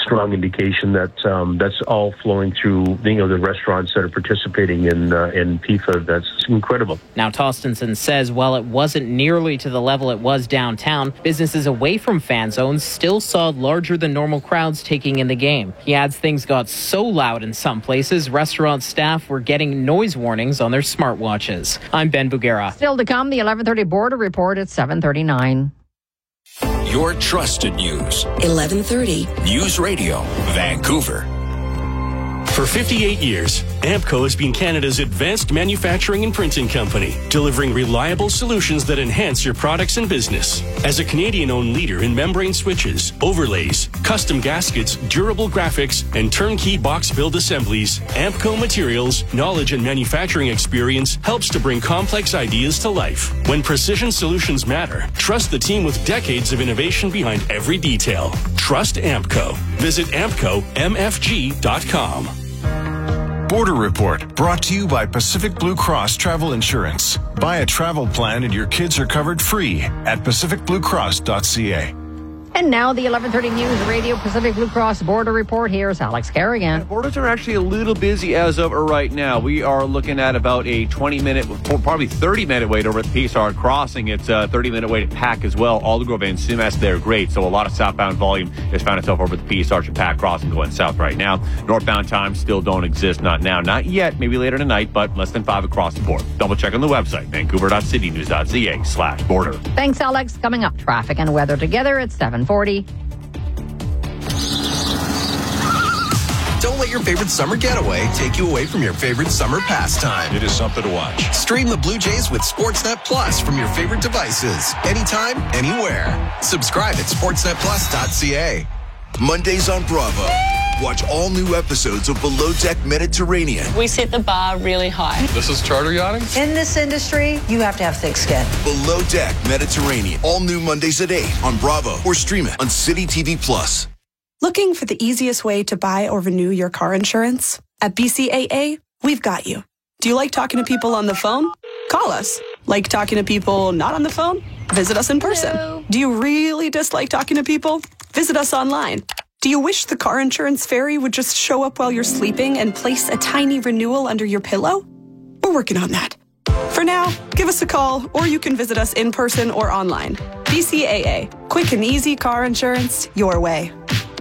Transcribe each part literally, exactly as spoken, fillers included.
strong indication that um, that's all flowing through, you know, the restaurants that are participating in uh, in FIFA. That's incredible. Now, Tostenson says while it wasn't nearly to the level it was downtown, businesses away from fan zones still saw larger than normal crowds taking in the game. He adds things got so loud in some places, restaurant staff were getting noise warnings on their smartwatches. I'm Ben Bugera. Still to come, the eleven thirty Border Report at seven thirty-nine. Your trusted news. eleven thirty News Radio, Vancouver. For fifty-eight years, Ampco has been Canada's advanced manufacturing and printing company, delivering reliable solutions that enhance your products and business. As a Canadian-owned leader in membrane switches, overlays, custom gaskets, durable graphics, and turnkey box build assemblies, Ampco Materials' knowledge and manufacturing experience helps to bring complex ideas to life. When precision solutions matter, trust the team with decades of innovation behind every detail. Trust Ampco. Visit ampco m f g dot com. Border Report, brought to you by Pacific Blue Cross Travel Insurance. Buy a travel plan and your kids are covered free at pacific blue cross dot c a. And now the eleven thirty News Radio Pacific Blue Cross Border Report. Here's Alex Kerrigan. The borders are actually a little busy as of right now. We are looking at about a twenty-minute, probably thirty-minute wait over at the Peace Arch Crossing. It's a thirty-minute wait at Pack as well. Aldergrove and Sumas, they're great. So a lot of southbound volume has found itself over at the Peace Arch and Pack Crossing going south right now. Northbound times still don't exist. Not now. Not yet. Maybe later tonight, but less than five across the board. Double check on the website, vancouver dot city news dot c a slash border. Thanks, Alex. Coming up, traffic and weather together at seven forty. Don't let your favorite summer getaway take you away from your favorite summer pastime. It is something to watch. Stream the Blue Jays with Sportsnet Plus from your favorite devices. Anytime, anywhere. Subscribe at sportsnet plus dot c a. Mondays on Bravo. Watch all new episodes of Below Deck Mediterranean. We set the bar really high. This is charter yachting. In this industry, you have to have thick skin. Below Deck Mediterranean. All new Mondays at eight on Bravo or stream it on City T V Plus. Looking for the easiest way to buy or renew your car insurance? At B C A A, we've got you. Do you like talking to people on the phone? Call us. Like talking to people not on the phone? Visit us in person. Hello. Do you really dislike talking to people? Visit us online. Do you wish the car insurance fairy would just show up while you're sleeping and place a tiny renewal under your pillow? We're working on that. For now, give us a call, or you can visit us in person or online. B C A A. Quick and easy car insurance your way.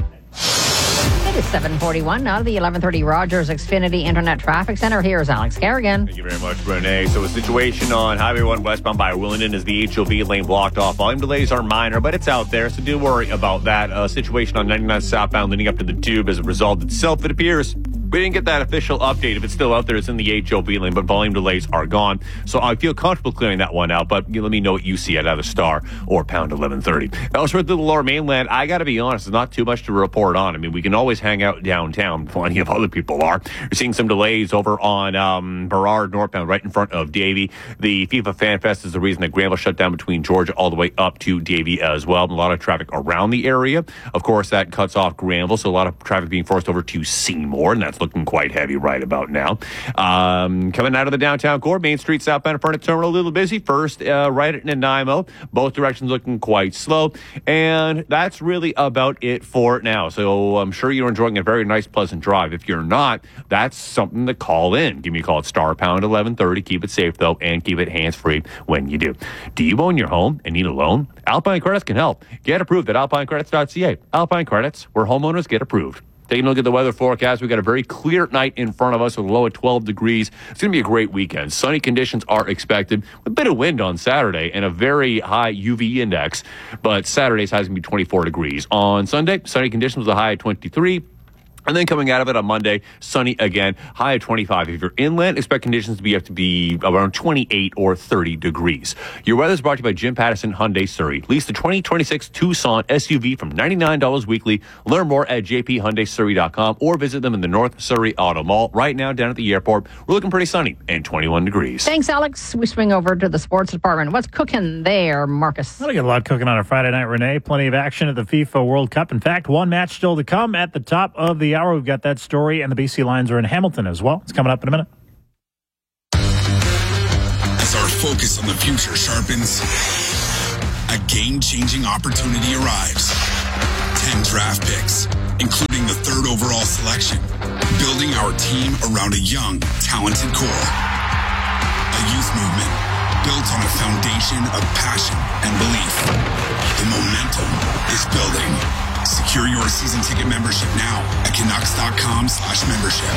It is seven forty-one now to the eleven thirty Rogers Xfinity Internet Traffic Center. Here's Alex Kerrigan. Thank you very much, Renee. So a situation on Highway one westbound by Willingdon is the H O V lane blocked off. Volume delays are minor, but it's out there, so do worry about that. A situation on ninety-nine southbound leading up to the Tube has resolved itself, it appears. We didn't get that official update. If it's still out there, it's in the H O V lane, but volume delays are gone. So I feel comfortable clearing that one out, but you let me know what you see at either Star or Pound eleven thirty. Elsewhere to the Lower Mainland, I got to be honest, there's not too much to report on. I mean, we can always hang out downtown. Plenty of other people are. You're seeing some delays over on um, Burrard northbound, right in front of Davie. The FIFA Fan Fest is the reason that Granville shut down between Georgia all the way up to Davie as well. A lot of traffic around the area. Of course, that cuts off Granville, so a lot of traffic being forced over to Seymour, and that's looking quite heavy right about now. Um, coming out of the downtown core, Main Street southbound of Furnace Terminal, a little busy. First, uh, right at Nanaimo. Both directions looking quite slow. And that's really about it for now. So I'm sure you're enjoying a very nice, pleasant drive. If you're not, that's something to call in. Give me a call at Star Pound eleven thirty. Keep it safe, though, and keep it hands-free when you do. Do you own your home and need a loan? Alpine Credits can help. Get approved at alpine credits dot c a. Alpine Credits, where homeowners get approved. Taking a look at the weather forecast, we've got a very clear night in front of us with a low at twelve degrees. It's going to be a great weekend. Sunny conditions are expected. A bit of wind on Saturday and a very high U V index, but Saturday's high is going to be twenty-four degrees. On Sunday, sunny conditions with a high at twenty-three. And then coming out of it on Monday, sunny again, high of twenty-five. If you're inland, expect conditions to be have to be around twenty-eight or thirty degrees. Your weather is brought to you by Jim Pattison Hyundai Surrey. Lease the twenty twenty-six Tucson S U V from ninety-nine dollars weekly. Learn more at j p hyundai surrey dot com or visit them in the North Surrey Auto Mall. Right now, down at the airport, we're looking pretty sunny and twenty-one degrees. Thanks, Alex. We swing over to the sports department. What's cooking there, Marcus? Well, I got a lot cooking on a Friday night, Renee. Plenty of action at the FIFA World Cup. In fact, one match still to come at the top of the hour. We've got that story, and the B C Lions are in Hamilton as well. It's coming up in a minute. As our focus on the future sharpens, a game-changing opportunity arrives. Ten draft picks, including third overall selection, building our team around a young, talented core. A youth movement built on a foundation of passion and belief. The momentum is building. Secure your season ticket membership now at Canucks.com slash membership.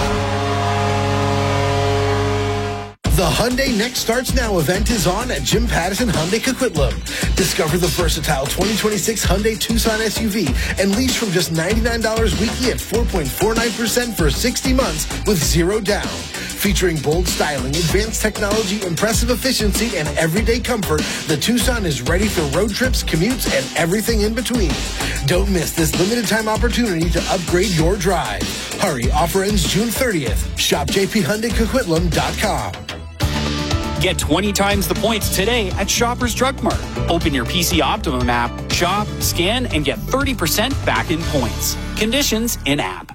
The Hyundai Next Starts Now event is on at Jim Pattison Hyundai Coquitlam. Discover the versatile twenty twenty-six Hyundai Tucson S U V and lease from just ninety-nine dollars weekly at four point four nine percent for sixty months with zero down. Featuring bold styling, advanced technology, impressive efficiency, and everyday comfort, the Tucson is ready for road trips, commutes, and everything in between. Don't miss this limited time opportunity to upgrade your drive. Hurry, offer ends June thirtieth. Shop j p hyundai coquitlam dot com. Get twenty times the points today at Shoppers Drug Mart. Open your P C Optimum app, shop, scan, and get thirty percent back in points. Conditions in app.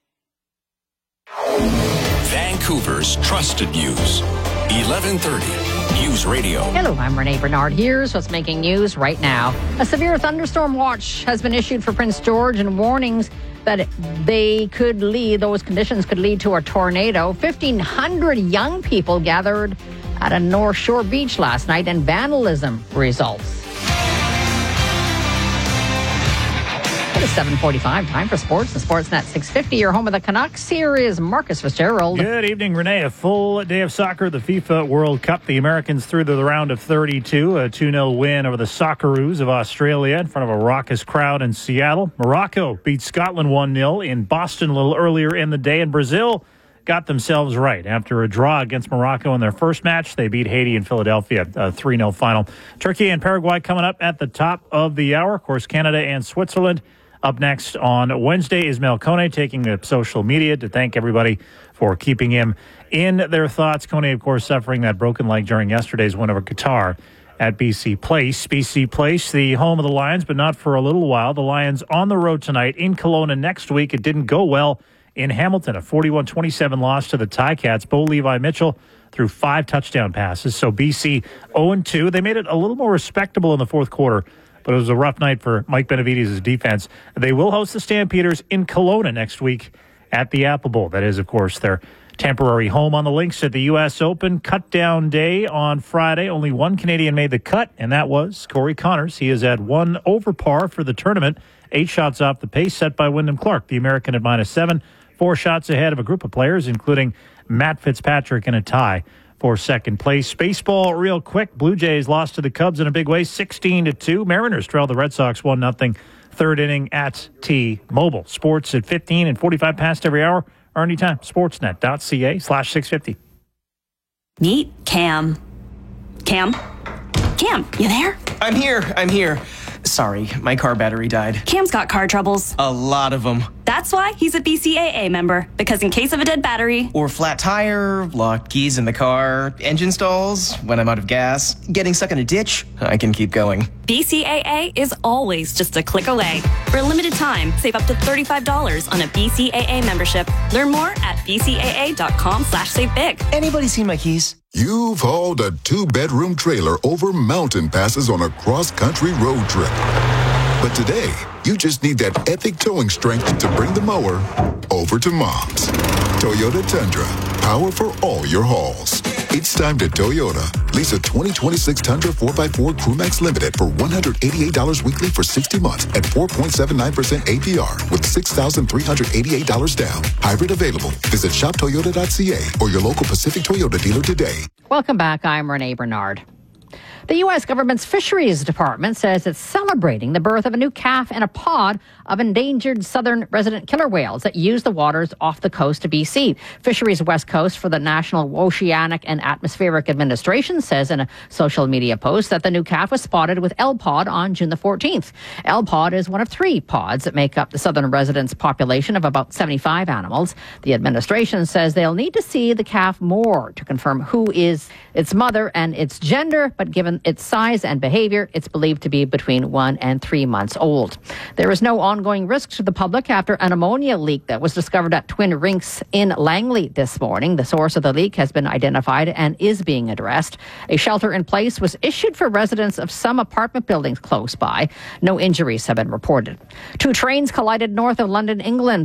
Vancouver's trusted news. eleven thirty News Radio. Hello, I'm Renee Bernard. Here's what's making news right now. A severe thunderstorm watch has been issued for Prince George, and warnings that they could lead, those conditions could lead to a tornado. fifteen hundred young people gathered at a North Shore beach last night, and vandalism results. It is seven forty-five, time for sports. The Sportsnet six fifty, your home of the Canucks. Here is Marcus Fitzgerald. Good evening, Renee. A full day of soccer, the FIFA World Cup. The Americans through to the round of thirty-two, a two nil win over the Socceroos of Australia in front of a raucous crowd in Seattle. Morocco beat Scotland one nil in Boston a little earlier in the day, and Brazil got themselves right. After a draw against Morocco in their first match, they beat Haiti in Philadelphia, a three nil final. Turkey and Paraguay coming up at the top of the hour. Of course, Canada and Switzerland. Up next on Wednesday, Ismail Kone taking to social media to thank everybody for keeping him in their thoughts. Kone, of course, suffering that broken leg during yesterday's win over Qatar at B C Place. B C Place, the home of the Lions, but not for a little while. The Lions on the road tonight in Kelowna next week. It didn't go well in Hamilton, a forty-one twenty-seven loss to the Ticats. Bo Levi Mitchell threw five touchdown passes. So B C oh and two. They made it a little more respectable in the fourth quarter, but it was a rough night for Mike Benavides' defense. They will host the Stampeders in Kelowna next week at the Apple Bowl. That is, of course, their temporary home on the links at the U S Open. Cut-down day on Friday. Only one Canadian made the cut, and that was Corey Connors. He is at one over par for the tournament, eight shots off the pace set by Wyndham Clark, the American at minus seven, four shots ahead of a group of players, including Matt Fitzpatrick in a tie for second place. Baseball real quick. Blue Jays lost to the Cubs in a big way, sixteen to two. Mariners trailed the Red Sox one nothing. Third inning at T-Mobile. Sports at fifteen and forty-five past every hour or anytime. Sportsnet.ca slash 650. Meet Cam. Cam? Cam, you there? I'm here. I'm here. Sorry, my car battery died. Cam's got car troubles. A lot of them. That's why he's a B C A A member, because in case of a dead battery, or flat tire, locked keys in the car, engine stalls, when I'm out of gas, getting stuck in a ditch, I can keep going. B C A A is always just a click away. For a limited time, save up to thirty-five dollars on a B C A A membership. Learn more at bcaa.com slash save big. Anybody seen my keys? You've hauled a two-bedroom trailer over mountain passes on a cross-country road trip. But today, you just need that epic towing strength to bring the mower over to Mom's. Toyota Tundra, power for all your hauls. It's time to Toyota. Lease a twenty twenty-six Tundra four by four Crewmax Limited for one hundred eighty-eight dollars weekly for sixty months at four point seven nine percent A P R with six thousand three hundred eighty-eight dollars down. Hybrid available. Visit shop toyota dot c a or your local Pacific Toyota dealer today. Welcome back. I'm Renee Bernard. The U S government's Fisheries Department says it's celebrating the birth of a new calf in a pod of endangered southern resident killer whales that use the waters off the coast of B C. Fisheries West Coast for the National Oceanic and Atmospheric Administration says in a social media post that the new calf was spotted with L-Pod on June the fourteenth. L-Pod is one of three pods that make up the southern residents' population of about seventy-five animals. The administration says they'll need to see the calf more to confirm who is its mother and its gender, but given its size and behavior, it's believed to be between one and three months old. There is no ongoing risk to the public after an ammonia leak that was discovered at Twin Rinks in Langley this morning. The source of the leak has been identified and is being addressed. A shelter in place was issued for residents of some apartment buildings close by. No injuries have been reported. Two trains collided north of London, England.